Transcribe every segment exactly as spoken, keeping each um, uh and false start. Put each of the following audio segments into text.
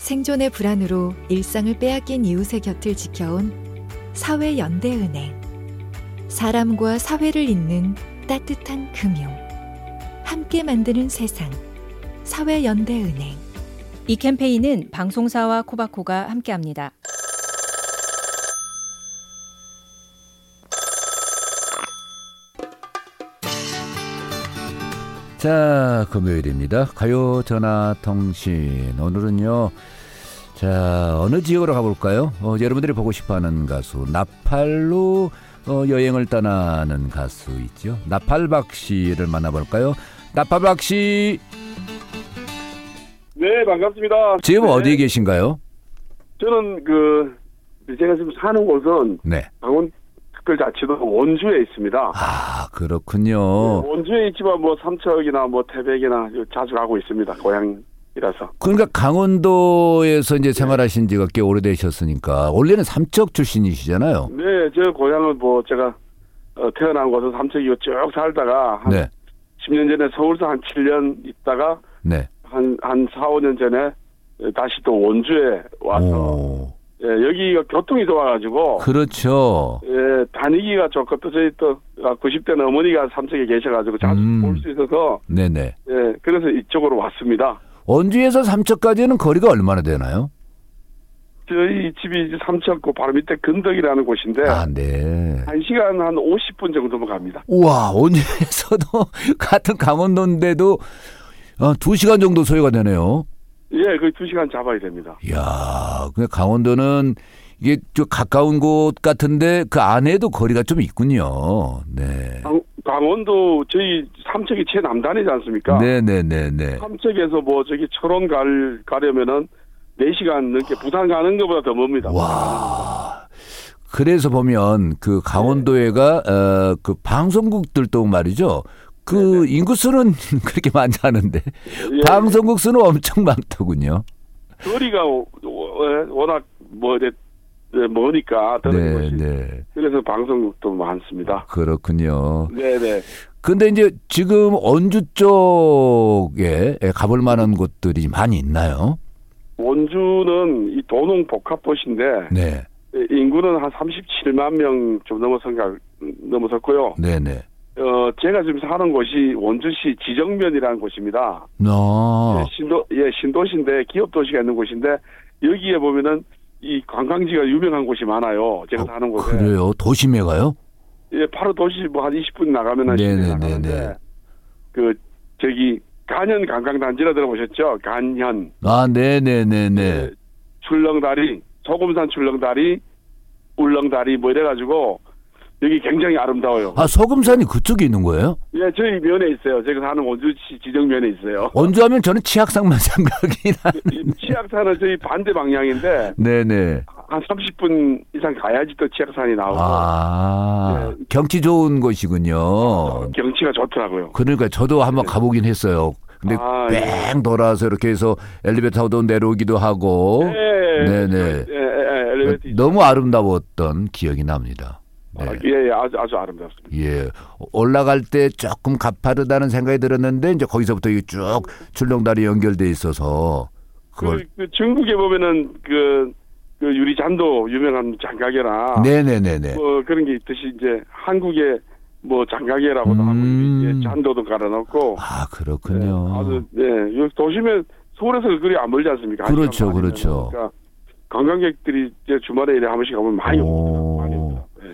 생존의 불안으로 일상을 빼앗긴 이웃의 곁을 지켜온 사회연대은행. 사람과 사회를 잇는 따뜻한 금융. 함께 만드는 세상. 사회연대은행. 이 캠페인은 방송사와 코바코가 함께합니다. 자, 금요일입니다. 가요 전화통신. 오늘은요, 자, 어느 지역으로 가볼까요? 어, 여러분들이 보고 싶어하는 가수 나팔로 어, 여행을 떠나는 가수 있죠. 나팔박 씨를 만나볼까요? 나팔박 씨. 네, 반갑습니다. 지금 네. 어디에 계신가요? 저는 그 제가 지금 사는 곳은 네. 강원 특별자치도 원주에 있습니다. 아, 그렇군요. 네, 원주에 있지만 뭐 삼척이나 뭐 태백이나 자주 가고 있습니다. 고향이라서. 그러니까 강원도에서 이제 생활하신 지가 꽤 오래되셨으니까 원래는 삼척 출신이시잖아요. 네, 저 고향은 뭐 제가 어, 태어난 곳은 삼척이고 쭉 살다가 한 네. 십 년 전에 서울서 한 칠 년 있다가 네. 한, 한 사, 오 년 전에 다시 또 원주에 와서 오. 예, 여기가 교통이 좋아가지고 그렇죠. 예, 다니기가 좋고 또 저희 또 구십 대 어머니가 삼척에 계셔가지고 자주 음. 볼 수 있어서 네네. 예, 그래서 이쪽으로 왔습니다. 원주에서 삼척까지는 거리가 얼마나 되나요? 저희 집이 이제 삼척 그 바로 밑에 근덕이라는 곳인데 아, 네. 한 시간 한 오십 분 정도면 갑니다. 우와, 원주에서도 같은 강원도인데도 어, 두 시간 정도 소요가 되네요. 예, 거의 두 시간 잡아야 됩니다. 이야, 근데 강원도는 이게 좀 가까운 곳 같은데 그 안에도 거리가 좀 있군요. 네. 강, 강원도 저희 삼척이 최남단이지 않습니까? 네네네네. 삼척에서 뭐 저기 철원 갈, 가려면은 네 시간 넘게 부산 가는 것보다 더 멉니다. 와. 그래서 보면 그 강원도에가 네. 어, 그 방송국들도 말이죠. 그 네네. 인구수는 그렇게 많지 않은데 예. 방송국 수는 엄청 많더군요. 거리가 워낙 뭐 머니까 네, 것이. 네. 그래서 방송국도 많습니다. 그렇군요. 네네. 근데 이제 지금 원주 쪽에 가볼 만한 곳들이 많이 있나요? 원주는 이 도농 복합도시인데 네. 인구는 한 삼십칠만 명 좀 넘어선가 넘어섰고요. 네네. 어 제가 지금 사는 곳이 원주시 지정면이라는 곳입니다. 아. 예, 신도 예 신도시인데 기업 도시가 있는 곳인데 여기에 보면은 이 관광지가 유명한 곳이 많아요. 제가 사는 곳에. 그래요? 도심에 가요? 예, 바로 도시 뭐 한 이십 분 나가면 한 십 분 나가는데 그 저기 간현 관광단지라 들어보셨죠? 간현. 아, 네네네네. 예, 출렁다리, 소금산 출렁다리, 울렁다리 뭐 이래가지고 여기 굉장히 아름다워요. 아, 소금산이 그쪽에 있는 거예요? 예, 저희 면에 있어요. 제가 사는 원주시 지정면에 있어요. 원주하면 저는 치악산만 생각이 나는데. 치악산은 저희 반대 방향인데. 네네. 한 삼십 분 이상 가야지 또 치악산이 나오고. 아, 네. 경치 좋은 곳이군요. 어, 경치가 좋더라고요. 그러니까 저도 한번 네. 가보긴 했어요. 근데 아, 뺑 예. 돌아서 이렇게 해서 엘리베이터 타고 내려오기도 하고. 네. 네네. 예, 예, 엘리베이터 너무 아름다웠던 기억이 납니다. 네. 아, 예, 예, 아주, 아주 아름답습니다. 예. 올라갈 때 조금 가파르다는 생각이 들었는데, 이제 거기서부터 쭉 출렁다리 연결돼 있어서, 그걸. 그, 그 중국에 보면은 그, 그 유리잔도 유명한 장가게나. 네네네네. 뭐 그런 게 있듯이 이제 한국의 뭐 장가게라고도 음. 하고, 이제 잔도도 갈아놓고. 아, 그렇군요. 네, 아주, 네. 여기 도심에 서울에서 그리 안 멀지 않습니까? 그렇죠, 그렇죠. 그러니까 관광객들이 이제 주말에 이래 한 번씩 가면 많이 옵니다. 많이 옵니다. 네.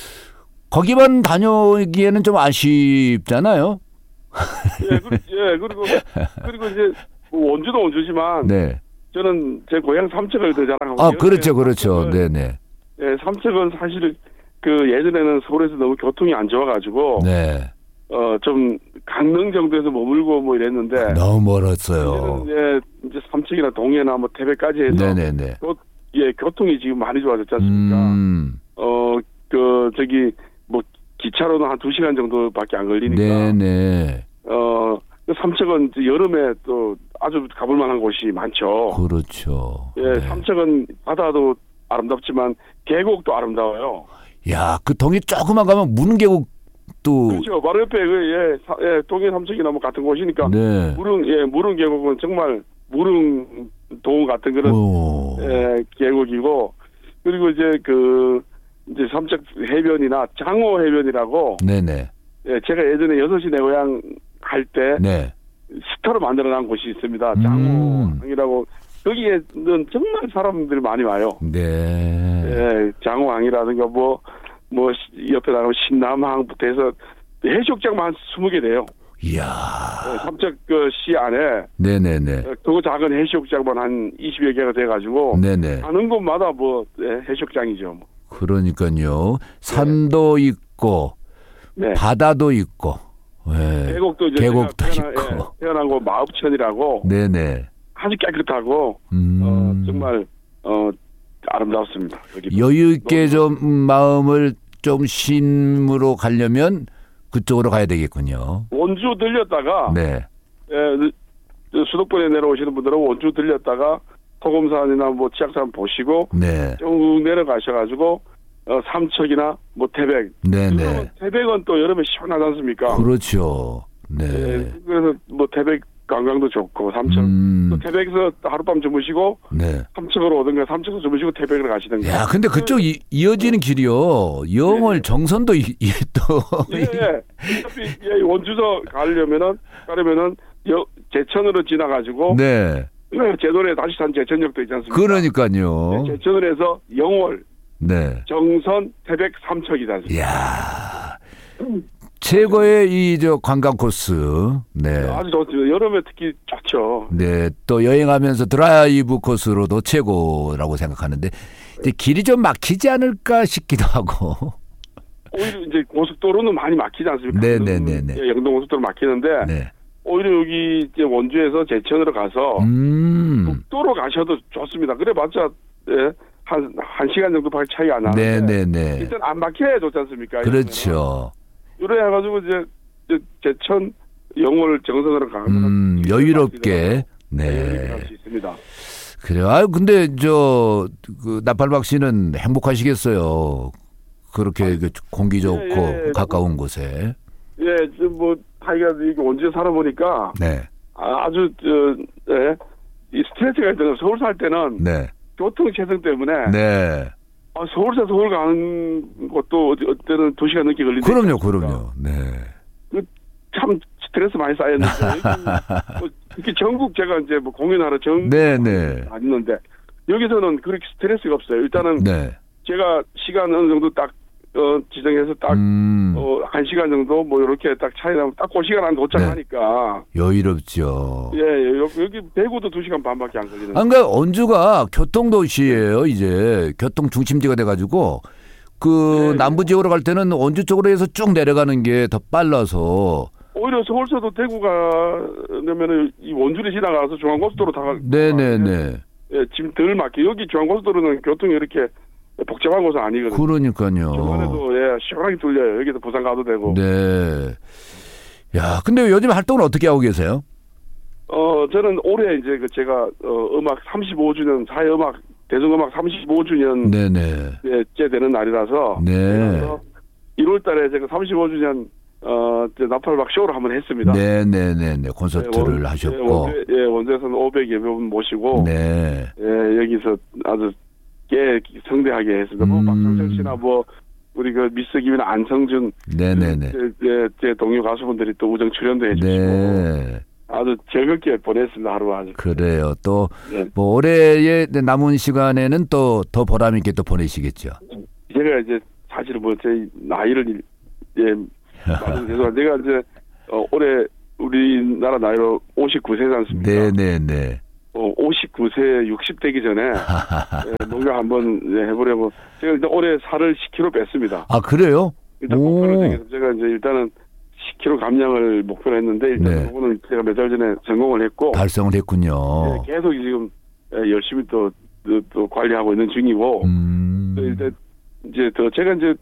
거기만 다녀오기에는 좀 아쉽잖아요. 예, 그, 예, 그리고 그리고 이제 뭐 원주도 원주지만 네. 저는 제 고향 삼척을 더 자랑하고. 아, 그렇죠, 그렇죠. 네, 네. 예, 삼척은 사실 그 예전에는 서울에서 너무 교통이 안 좋아가지고. 네. 어, 좀 강릉 정도에서 머물고 뭐 이랬는데. 너무 멀었어요. 예, 이제 삼척이나 동해나 뭐 태백까지 해서. 네네네. 또, 예, 교통이 지금 많이 좋아졌지 않습니까? 음. 어, 그 저기 뭐 기차로는 한 두 시간 정도밖에 안 걸리니까. 네네. 어, 삼척은 여름에 또 아주 가볼 만한 곳이 많죠. 그렇죠. 예, 네. 삼척은 바다도 아름답지만 계곡도 아름다워요. 야, 그 동해 조금만 가면 무릉 계곡도. 그렇죠. 바로 옆에 그 예, 사, 예 동해 삼척이나 뭐 같은 곳이니까. 네. 무릉 예 무릉 계곡은 정말 무릉 도움 같은 그런 에, 계곡이고 그리고 이제 그 이제 삼척 해변이나 장호 해변이라고 네네. 예, 제가 예전에 여섯 시 내 고향 갈 때 네. 스타로 만들어놓은 곳이 있습니다. 장호항이라고 음. 거기에는 정말 사람들이 많이 와요. 네. 예, 장호항이라든가 뭐 뭐 옆에 나가면 신남항부터 해서 해수욕장만 한 스무 개 돼요. 이야. 예, 삼척 그 시 안에 네네네. 그 작은 해수욕장만 한 이십여 개가 돼가지고 네네. 가는 곳마다 뭐 예, 해수욕장이죠. 뭐. 그러니까요. 산도 네. 있고 네. 바다도 있고 네. 계곡도 이제 계곡도 태어나, 있고 예, 태어난 곳 마읍천이라고 네네. 아주 깨끗하고 음. 어, 정말 어, 아름답습니다. 여기 여유 있게 좀 마음을 좀 쉼으로 가려면 그쪽으로 가야 되겠군요. 원주 들렸다가 네. 예, 수도권에 내려오시는 분들은 원주 들렸다가 토금산이나 뭐 치악산 보시고 네. 쭉 내려가셔가지고 어, 삼척이나 뭐 태백. 네네. 태백은 또 여름에 시원하지 않습니까? 그렇죠. 네. 예, 그래서 뭐 태백 관광도 좋고 삼척 음. 또 태백에서 하룻밤 주무시고 네. 삼척으로 오든가 삼척에서 주무시고 태백으로 가시든가. 야, 근데 그쪽 이, 이어지는 길이요. 영월 예. 정선도 이, 이, 또. 예, 예. 어차피 예, 원주서 가려면은 가려면은 여, 제천으로 지나가지고. 네. 제도에 다시 산 제천역도 있지 않습니까? 그러니까요. 네, 제천을 해서 영월, 네. 정선, 태백, 삼척이지 않습니까? 이야. 최고의 이 저 관광 코스. 네. 아주 좋죠. 여름에 특히 좋죠. 네. 또 여행하면서 드라이브 코스로도 최고라고 생각하는데 이제 길이 좀 막히지 않을까 싶기도 하고. 오히려 이제 고속도로는 많이 막히지 않습니까? 네네네네. 영동 고속도로 막히는데 네. 오히려 여기 이제 원주에서 제천으로 가서 음. 북도로 가셔도 좋습니다. 그래봤자 예, 한, 한 시간 정도밖에 차이가 안 나는데 네네네. 일단 안 막혀야 좋지 않습니까? 그렇죠. 이래 해가지고 이제 제천 영월 정선으로 가면 음, 여유롭게 네. 갈 수 있습니다. 그래요. 아 근데 저 그 나팔박 씨는 행복하시겠어요. 그렇게 아, 공기 좋고 예, 예, 가까운 곳에. 예, 뭐 자기가 원주에 살아보니까 네. 아주 저 예, 이 스트레스가 있잖아요. 서울 살 때는 네. 교통 체증 때문에 네. 아, 서울에서 서울 가는 것도 어때는 두 시간 넘게 걸리는데. 그럼요, 그럼요. 네. 참 스트레스 많이 쌓였는데 뭐 이렇게 전국 제가 이제 뭐 공연하러 전국 네, 네. 다녔는데 여기서는 그렇게 스트레스가 없어요. 일단은 네. 제가 시간 어느 정도 딱 어, 지정해서 딱, 음. 어, 한 시간 정도 뭐 이렇게 딱 차이 나면 딱 그 시간 안 도착하니까. 네. 여유롭죠. 예, 예, 여기 대구도 두 시간 반밖에 안 걸리는. 그러니까 원주가 교통도시예요 이제. 교통 중심지가 돼가지고 그 네. 남부 지역으로 갈 때는 원주 쪽으로 해서 쭉 내려가는 게 더 빨라서. 오히려 서울서도 대구 가려면은 이 원주를 지나가서 중앙고속도로 다 가. 네네네. 예, 지금 덜 막혀. 여기 중앙고속도로는 교통이 이렇게 복잡한 곳은 아니거든요. 그러니까요. 중간에도 예, 시원하게 뚫려요. 여기도 부산 가도 되고. 네. 야, 근데 요즘 활동을 어떻게 하고 계세요? 어, 저는 올해 이제 그 제가 어, 음악 삼십오 주년 사회음악 대중음악 삼십오 주년 네네.째 되는 날이라서 네. 일월 달에 제가 삼십오 주년 어, 나팔박 쇼를 한번 했습니다. 네네네네. 콘서트를 네, 하셨고. 원주, 예, 원주에서는 오백여 분 모시고. 네. 예, 여기서 아주 꽤 성대하게 했습니다. 음. 뭐 박상철 씨나 뭐 우리 그 미스 기민아 안성준. 네네네. 제, 제, 제 동료 가수분들이 또 우정 출연도 해주시고. 네. 아주 즐겁게 보냈습니다. 하루 아주. 그래요. 또 네. 뭐 올해의 남은 시간에는 또 더 보람 있게 또 보내시겠죠. 제가 이제 사실 뭐 제 나이를 예 죄송합니다. 제가 이제 어, 올해 우리나라 나이로 오십구 세지 않습니까? 네네네. 어, 오십구 세 육십 되기 전에 예, 뭔가 한번 예, 해보려고 제가 일단 올해 살을 십 킬로그램 뺐습니다. 아 그래요? 일단 목표를 제가 이제 일단은 십 킬로그램 감량을 목표로 했는데 일단 네. 그거는 제가 몇 달 전에 성공을 했고 달성을 했군요. 예, 계속 지금 예, 열심히 또, 또, 또 관리하고 있는 중이고 음. 또 이제 이제 더 제가 이제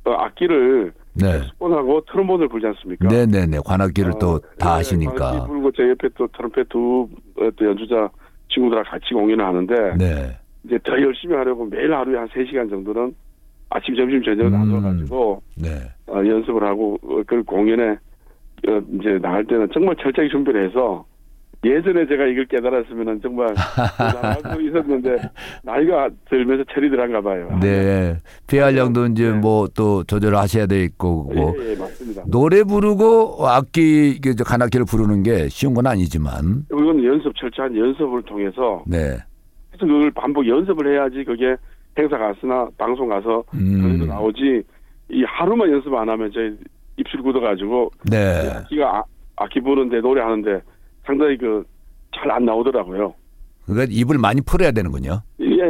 악기를 네. 스폰하고 트럼본을 불지 않습니까? 네네네. 관악기를 어, 또 다 네, 하시니까. 관악기 불고 제 옆에 또 트럼펫 두 또 연주자 친구들하고 같이 공연을 하는데 네. 이제 더 열심히 하려고 매일 하루에 한 세 시간 정도는 아침, 점심, 저녁을 음. 나눠가지고 네. 어, 연습을 하고 그 공연에 어, 이제 나갈 때는 정말 철저히 준비를 해서 예전에 제가 이걸 깨달았으면 정말 잘하고 있었는데 나이가 들면서 철이 들어간가 봐요. 네. 폐활량도 이제 네. 뭐 또 조절하셔야 될 거고. 예, 예, 맞습니다. 노래 부르고 악기 관악기를 부르는 게 쉬운 건 아니지만. 이건 연습 철저한 연습을 통해서 네. 그래서 그걸 반복 연습을 해야지 그게 행사 가서나 방송 가서 음. 나오지. 이 하루만 연습 안 하면 저희 입술 굳어가지고 네. 악기가 아, 악기 부르는데 노래하는데 상당히 그 잘 안 나오더라고요. 그러니까 입을 많이 풀어야 되는군요. 예,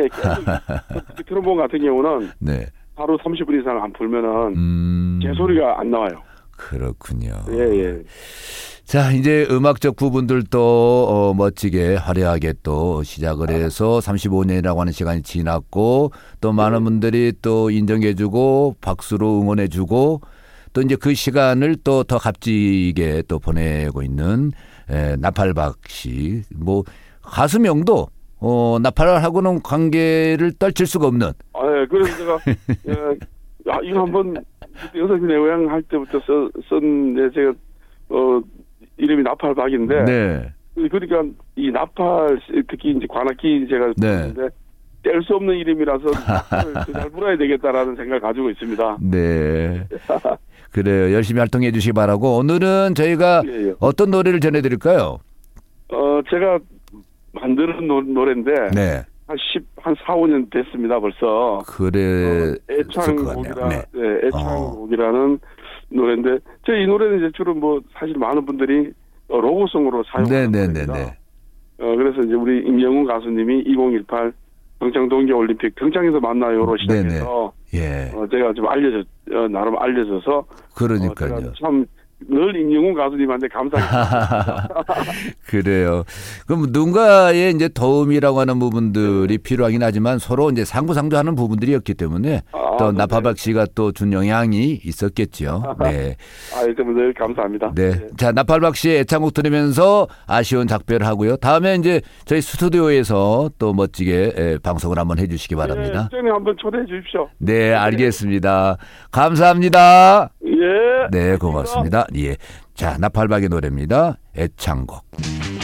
계속 트럼본 같은 경우는 네. 하루 삼십 분 이상 안 풀면은 음. 제 소리가 안 나와요. 그렇군요. 예, 예. 자, 이제 음악적 부분들도 어, 멋지게 화려하게 또 시작을 해서 삼십오 년이라고 하는 시간이 지났고 또 많은 네. 분들이 또 인정해주고 박수로 응원해주고 또 이제 그 시간을 또 더 값지게 또 보내고 있는 에, 나팔박 씨. 뭐 가수명도 어, 나팔하고는 관계를 떨칠 수가 없는. 아, 예. 그래서 제가 예, 아, 이거 한번 여섯 시 내고향 할 때부터 써, 썼는데 제가 어 이름이 나팔박인데. 네. 그러니까 이 나팔 특히 이제 관악기 제가 네. 썼는데 뗄 수 없는 이름이라서 잘 불어야 되겠다라는 생각을 가지고 있습니다. 네. 그래요. 열심히 활동해 주시기 바라고. 오늘은 저희가 예, 예. 어떤 노래를 전해드릴까요? 어 제가 만드는 노, 노래인데 네. 한 십, 한 사, 오 년 됐습니다 벌써. 그래. 어, 애창곡이라, 네. 네, 애창곡이라는 노래인데 저 이 노래는 이제 주로 뭐 사실 많은 분들이 어, 로고송으로 사용하는 네네네네. 노래입니다. 어 그래서 이제 우리 임영웅 가수님이 이천십팔 평창 동계올림픽 평창에서 만나요로 시작해서 예. 어, 제가 좀 알려져 어, 나름 알려져서 그러니까요. 어, 제가 참 늘 임영웅 가수님한테 감사합니다. 그래요. 그럼 누군가의 이제 도움이라고 하는 부분들이 필요하긴 하지만 서로 이제 상부상조하는 부분들이었기 때문에 아, 또 네. 나팔박 씨가 또 준 영향이 있었겠죠. 네. 아, 정말 늘 감사합니다. 네. 네. 자, 나팔박 씨의 애창곡 들으면서 아쉬운 작별을 하고요. 다음에 이제 저희 스튜디오에서 또 멋지게 예, 방송을 한번 해 주시기 바랍니다. 네, 한번 초대해 주십시오. 네, 알겠습니다. 감사합니다. 예. 네, 고맙습니다. 예. 자, 나팔박의 노래입니다. 애창곡.